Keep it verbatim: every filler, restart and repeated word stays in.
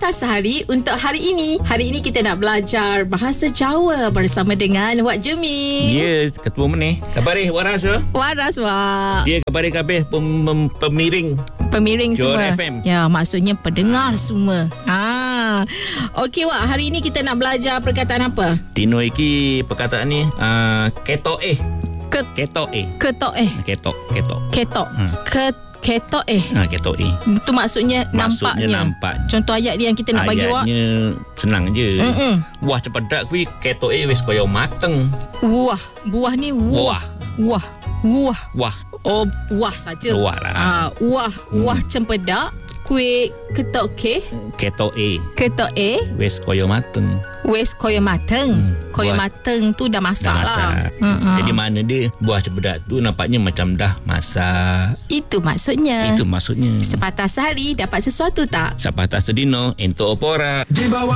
Sepatah Sehari untuk hari ini. Hari ini kita nak belajar bahasa Jawa bersama dengan Wak Jemi. Ya, Ketua Meneh. Kabarih waras ya? Waras, Wak. Ya, kabarih kabeh pem, pem, pemiring. Pemiring Johor semua. F M. Ya, maksudnya pendengar semua. Ah. Okey, Wak. Hari ini kita nak belajar perkataan apa? Tino iki perkataan ni uh, ketok eh. Ket, Ketok eh. ketok eh. Ketok, ketok. Ketok. Hmm. Ket, ketok eh. Ha, ketok eh. Itu maksudnya, Maksudnya nampaknya. nampak. Contoh ayat dia yang kita nak bagi, Wak. Ayatnya senang je. Mm-mm. Wah cepedak kui ketok eh wis koyo mateng. Buah. Buah ni wah. Wah. Wah. Wah. Oh, wah saja. Wah lah. Ah, wah, wah Hmm. cempedak. Kuih ketok ke, Ketok eh ketok eh, wis koyo mateng. wes koyo mateng. Hmm, Koyo buah- mateng tu dah masak Dah lah. masak. Mm-mm. Jadi mana dia buah cepedak tu nampaknya macam dah masak. Itu maksudnya. Itu maksudnya. Sepatah sehari dapat sesuatu tak? Sepatah sedino entuk opora.